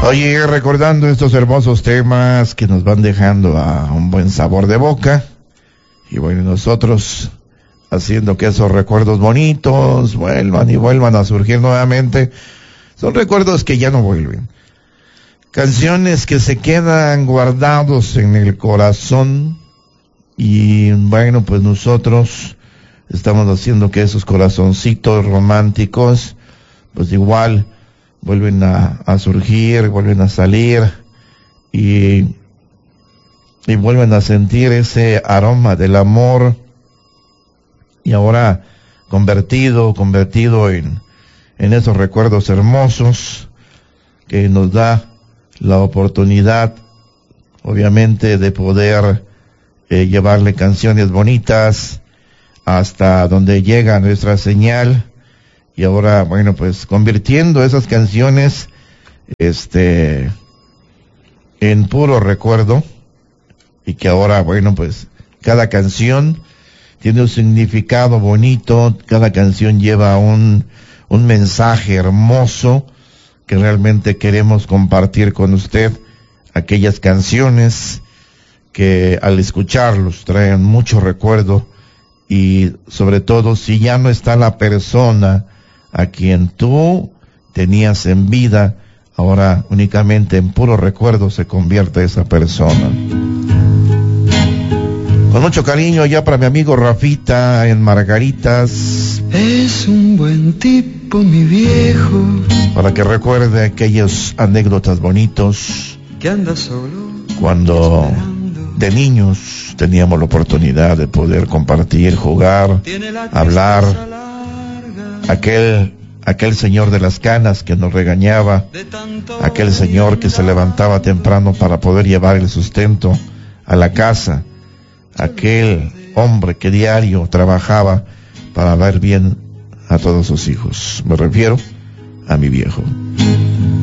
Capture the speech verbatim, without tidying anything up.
Oye, recordando estos hermosos temas que nos van dejando a un buen sabor de boca, y bueno, nosotros haciendo que esos recuerdos bonitos vuelvan y vuelvan a surgir nuevamente. Son recuerdos que ya no vuelven. Canciones que se quedan guardados en el corazón, y bueno, pues nosotros estamos haciendo que esos corazoncitos románticos, pues igual, vuelven a, a surgir, vuelven a salir, y, y vuelven a sentir ese aroma del amor, y ahora convertido, convertido en, en esos recuerdos hermosos que nos da la oportunidad, obviamente, de poder eh, llevarle canciones bonitas hasta donde llega nuestra señal. Y ahora, bueno, pues convirtiendo esas canciones, este, en puro recuerdo, y que ahora, bueno, pues cada canción tiene un significado bonito, cada canción lleva un, un mensaje hermoso que realmente queremos compartir con usted, aquellas canciones que al escucharlos traen mucho recuerdo, y sobre todo si ya no está la persona a quien tú tenías en vida, ahora únicamente en puro recuerdo se convierte esa persona. Con mucho cariño ya para mi amigo Rafita en Margaritas. Es un buen tipo, mi viejo, para que recuerde aquellas anécdotas bonitos que anda solo cuando de niños teníamos la oportunidad de poder compartir, jugar, hablar. Aquel, aquel señor de las canas que nos regañaba, aquel señor que se levantaba temprano para poder llevar el sustento a la casa, aquel hombre que diario trabajaba para dar bien a todos sus hijos. Me refiero a mi viejo.